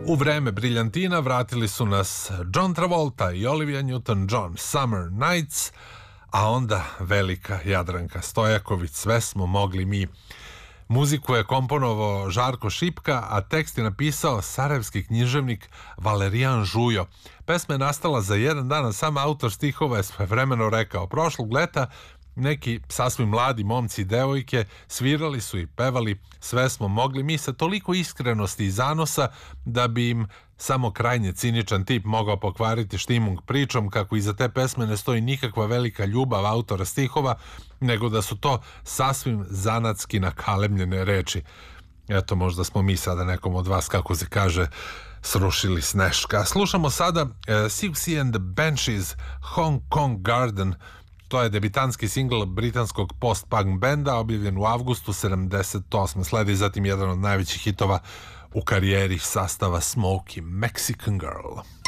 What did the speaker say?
U vreme briljantina vratili su nas John Travolta i Olivia Newton-John, Summer Nights, a onda velika Jadranka Stojaković, Sve smo mogli mi. Muziku je komponovao Žarko Šipka, a tekst je napisao sarajevski književnik Valerijan Žujo. Pesma je nastala za jedan dan, a sam autor stihova je svojevremeno rekao: prošlog leta neki sasvim mladi momci i devojke svirali su i pevali Sve smo mogli mi sa toliko iskrenosti i zanosa da bi im samo krajnje ciničan tip mogao pokvariti štimung pričom kako iza te pesme ne stoji nikakva velika ljubav autora stihova, nego da su to sasvim zanatski nakalemljene reči. Eto, možda smo mi sada nekom od vas, kako se kaže, srušili sneška. Slušamo sada Siouxsie and the Banshees, Hong Kong Garden. To je debitanski singl britanskog post-punk benda, objavljen u avgustu 78. Sledi zatim jedan od najvećih hitova u karijeri sastava Smokey, Mexican Girl.